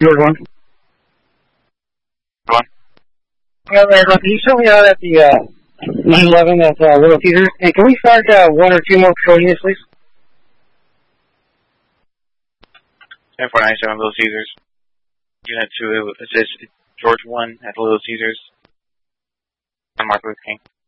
George 1. One. Yeah, can you show me out at the 911 at Little Caesars? And can we start one or two more patrol units, please? 10-497 Little Caesars. Unit 2 assist George 1 at Little Caesars. And Martin Luther King.